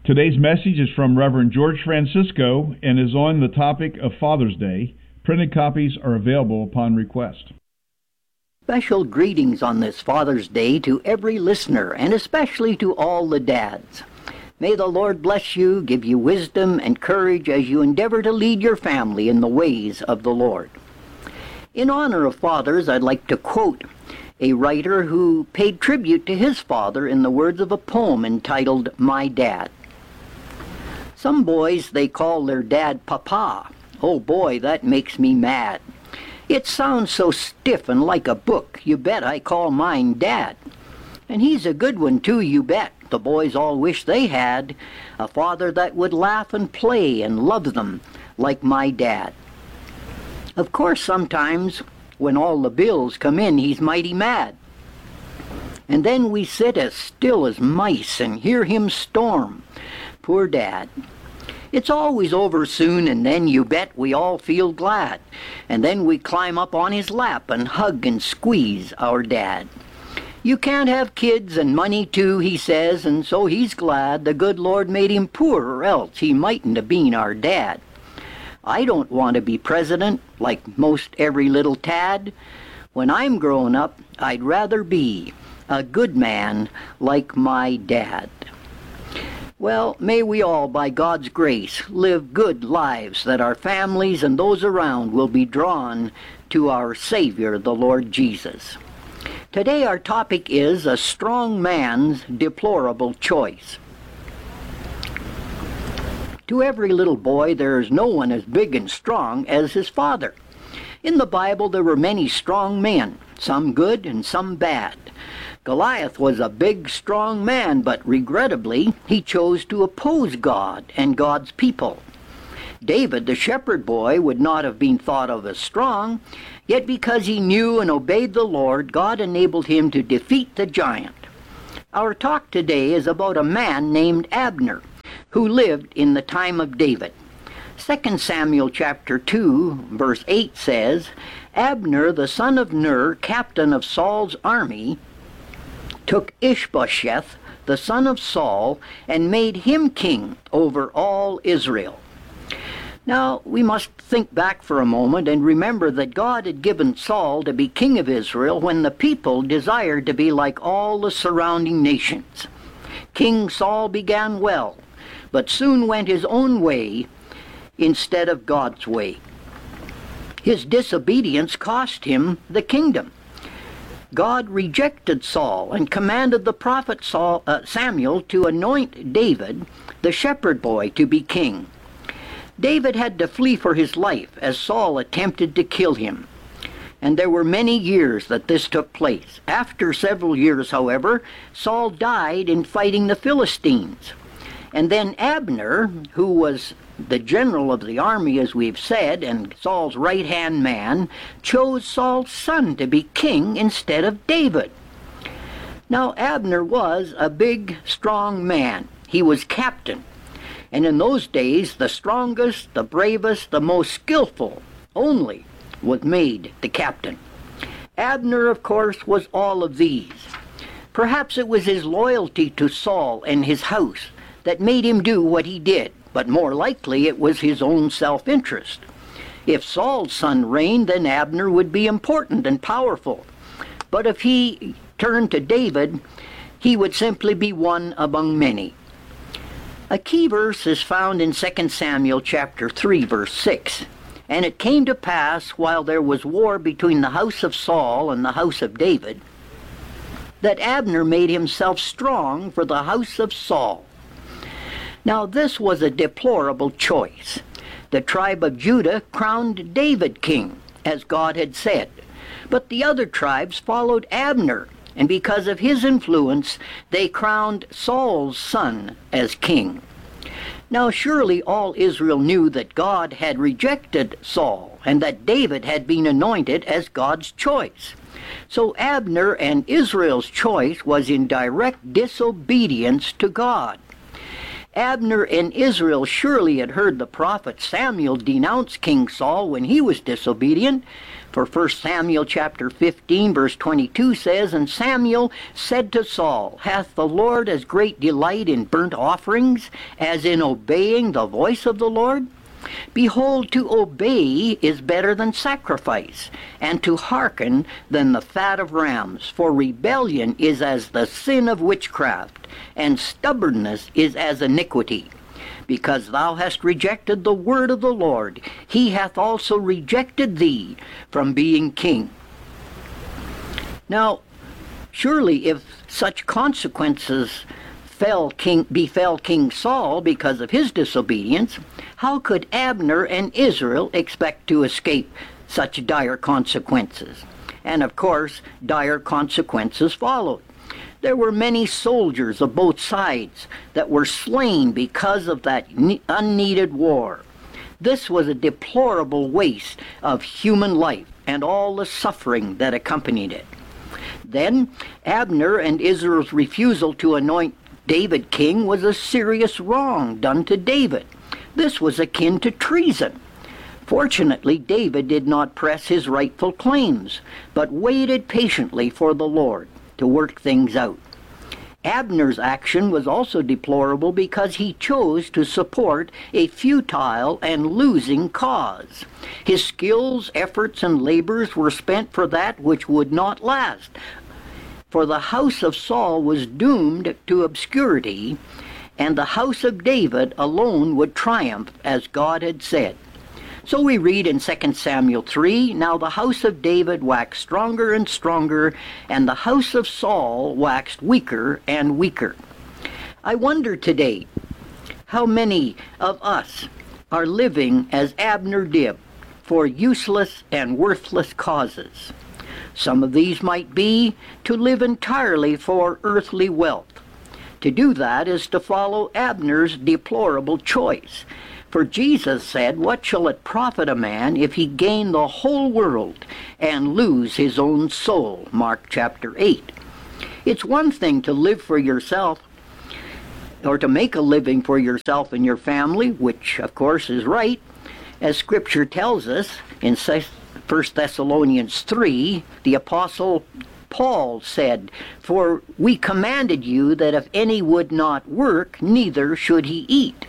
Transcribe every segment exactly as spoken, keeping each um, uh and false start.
Today's message is from Reverend George Francisco and is on the topic of Father's Day. Printed copies are available upon request. Special greetings on this Father's Day to every listener, and especially to all the dads. May the Lord bless you, give you wisdom and courage as you endeavor to lead your family in the ways of the Lord. In honor of fathers, I'd like to quote a writer who paid tribute to his father in the words of a poem entitled My Dad. Some boys, they call their dad Papa. Oh boy, that makes me mad. It sounds so stiff and like a book. You bet I call mine Dad. And he's a good one too, you bet. The boys all wish they had a father that would laugh and play and love them like my dad. Of course, sometimes when all the bills come in, he's mighty mad. And then we sit as still as mice and hear him storm. Poor Dad. It's always over soon, and then you bet we all feel glad. And then we climb up on his lap and hug and squeeze our dad. You can't have kids and money too, he says, and so he's glad the good Lord made him poor, or else he mightn't have been our dad. I don't want to be president like most every little tad. When I'm grown up, I'd rather be a good man like my dad. Well, may we all, by God's grace, live good lives that our families and those around will be drawn to our Savior, the Lord Jesus. Today our topic is a strong man's deplorable choice. To every little boy, there is no one as big and strong as his father. In the Bible, there were many strong men, some good and some bad. Goliath was a big, strong man, but regrettably, he chose to oppose God and God's people. David, the shepherd boy, would not have been thought of as strong, yet because he knew and obeyed the Lord, God enabled him to defeat the giant. Our talk today is about a man named Abner, who lived in the time of David. Second Samuel chapter two, verse eight says, Abner, the son of Ner, captain of Saul's army, took Ishbosheth, the son of Saul, and made him king over all Israel. Now, we must think back for a moment and remember that God had given Saul to be king of Israel when the people desired to be like all the surrounding nations. King Saul began well, but soon went his own way instead of God's way. His disobedience cost him the kingdom. God rejected Saul and commanded the prophet Saul, uh, Samuel to anoint David, the shepherd boy, to be king. David had to flee for his life as Saul attempted to kill him. And there were many years that this took place. After several years, however, Saul died in fighting the Philistines. And then Abner, who was the general of the army, as we've said, and Saul's right-hand man, chose Saul's son to be king instead of David. Now, Abner was a big, strong man. He was captain. And in those days, the strongest, the bravest, the most skillful only was made the captain. Abner, of course, was all of these. Perhaps it was his loyalty to Saul and his house that made him do what he did, but more likely it was his own self-interest. If Saul's son reigned, then Abner would be important and powerful. But if he turned to David, he would simply be one among many. A key verse is found in Second Samuel chapter three, verse six. And it came to pass, while there was war between the house of Saul and the house of David, that Abner made himself strong for the house of Saul. Now this was a deplorable choice. The tribe of Judah crowned David king, as God had said. But the other tribes followed Abner, and because of his influence, they crowned Saul's son as king. Now surely all Israel knew that God had rejected Saul, and that David had been anointed as God's choice. So Abner and Israel's choice was in direct disobedience to God. Abner and Israel surely had heard the prophet Samuel denounce King Saul when he was disobedient. For First Samuel chapter fifteen, verse twenty-two says, "And Samuel said to Saul, Hath the Lord as great delight in burnt offerings as in obeying the voice of the Lord? Behold, to obey is better than sacrifice, and to hearken than the fat of rams. For rebellion is as the sin of witchcraft, and stubbornness is as iniquity. Because thou hast rejected the word of the Lord, he hath also rejected thee from being king." Now, surely if such consequences fell king, befell King Saul because of his disobedience, how could Abner and Israel expect to escape such dire consequences? And of course, dire consequences followed. There were many soldiers of both sides that were slain because of that unneeded war. This was a deplorable waste of human life and all the suffering that accompanied it. Then, Abner and Israel's refusal to anoint David king was a serious wrong done to David. This was akin to treason. Fortunately, David did not press his rightful claims, but waited patiently for the Lord to work things out. Abner's action was also deplorable because he chose to support a futile and losing cause. His skills, efforts, and labors were spent for that which would not last. For the house of Saul was doomed to obscurity, and the house of David alone would triumph, as God had said. So we read in Second Samuel three, "Now the house of David waxed stronger and stronger, and the house of Saul waxed weaker and weaker." I wonder today how many of us are living as Abner did for useless and worthless causes. Some of these might be to live entirely for earthly wealth. To do that is to follow Abner's deplorable choice. For Jesus said, "What shall it profit a man if he gain the whole world and lose his own soul?" Mark chapter eight. It's one thing to live for yourself, or to make a living for yourself and your family, which of course is right, as Scripture tells us in First Thessalonians three, the Apostle Paul said, "For we commanded you that if any would not work, neither should he eat."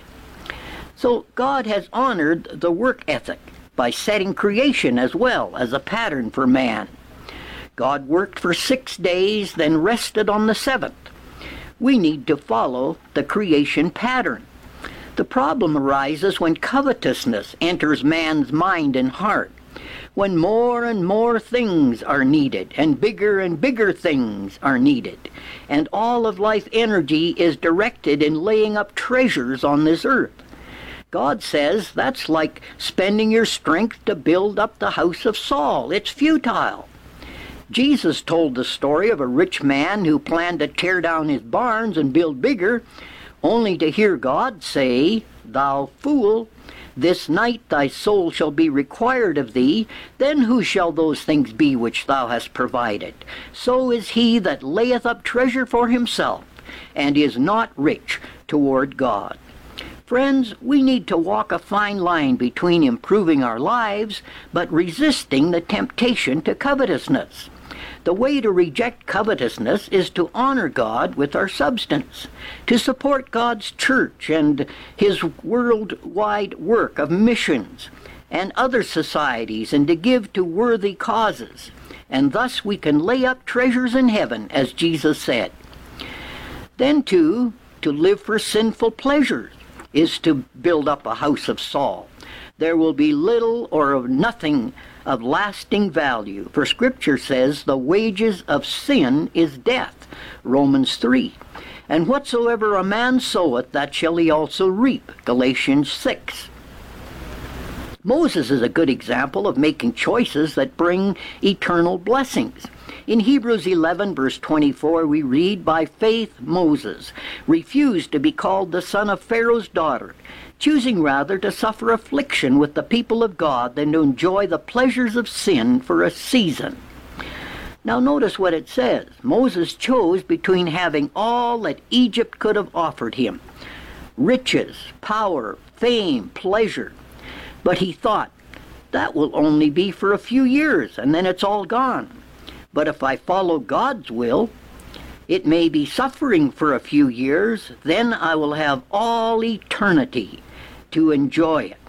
So God has honored the work ethic by setting creation as well as a pattern for man. God worked for six days, then rested on the seventh. We need to follow the creation pattern. The problem arises when covetousness enters man's mind and heart, when more and more things are needed, and bigger and bigger things are needed, and all of life energy is directed in laying up treasures on this earth. God says that's like spending your strength to build up the house of Saul. It's futile. Jesus told the story of a rich man who planned to tear down his barns and build bigger, only to hear God say, "Thou fool, this night thy soul shall be required of thee, then who shall those things be which thou hast provided? So is he that layeth up treasure for himself, and is not rich toward God." Friends, we need to walk a fine line between improving our lives, but resisting the temptation to covetousness. The way to reject covetousness is to honor God with our substance, to support God's church and his worldwide work of missions and other societies, and to give to worthy causes. And thus we can lay up treasures in heaven, as Jesus said. Then, too, to live for sinful pleasures is to build up a house of Saul. There will be little or of nothing of lasting value. For Scripture says, "The wages of sin is death," Romans three. "And whatsoever a man soweth, that shall he also reap," Galatians six. Moses is a good example of making choices that bring eternal blessings. In Hebrews eleven, verse twenty-four, we read, "By faith Moses refused to be called the son of Pharaoh's daughter, choosing rather to suffer affliction with the people of God than to enjoy the pleasures of sin for a season." Now notice what it says. Moses chose between having all that Egypt could have offered him, riches, power, fame, pleasure. But he thought, that will only be for a few years, and then it's all gone. But if I follow God's will, it may be suffering for a few years, then I will have all eternity to enjoy it.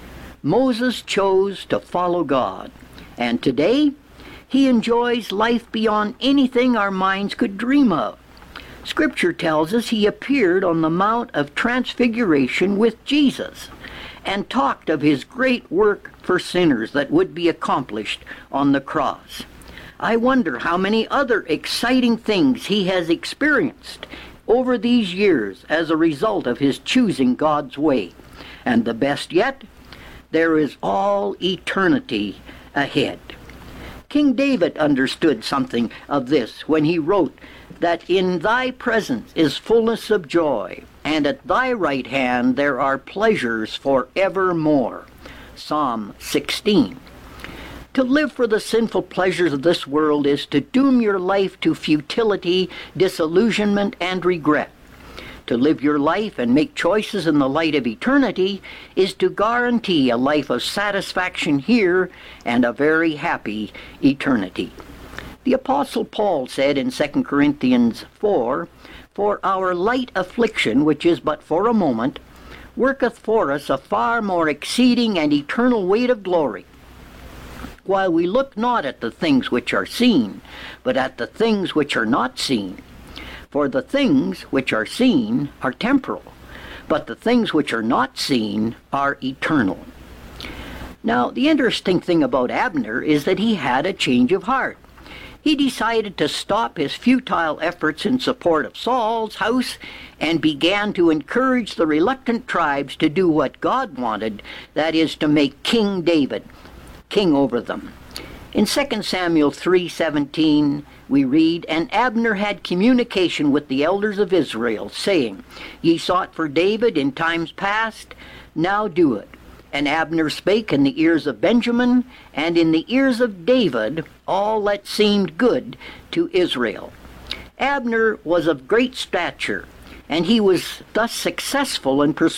Moses chose to follow God, and today he enjoys life beyond anything our minds could dream of. Scripture tells us he appeared on the Mount of Transfiguration with Jesus and talked of his great work for sinners that would be accomplished on the cross. I wonder how many other exciting things he has experienced over these years as a result of his choosing God's way. And the best yet, there is all eternity ahead. King David understood something of this when he wrote that in thy presence is fullness of joy, and at thy right hand there are pleasures for evermore. Psalm sixteen. To live for the sinful pleasures of this world is to doom your life to futility, disillusionment, and regret. To live your life and make choices in the light of eternity is to guarantee a life of satisfaction here and a very happy eternity. The Apostle Paul said in Second Corinthians four, "For our light affliction, which is but for a moment, worketh for us a far more exceeding and eternal weight of glory. While we look not at the things which are seen, but at the things which are not seen. For the things which are seen are temporal, but the things which are not seen are eternal." Now, the interesting thing about Abner is that he had a change of heart. He decided to stop his futile efforts in support of Saul's house and began to encourage the reluctant tribes to do what God wanted, that is, to make King David king over them. In Second Samuel three seventeen, we read, "And Abner had communication with the elders of Israel, saying, Ye sought for David in times past, now do it. And Abner spake in the ears of Benjamin, and in the ears of David, all that seemed good to Israel." Abner was of great stature, and he was thus successful in pursuing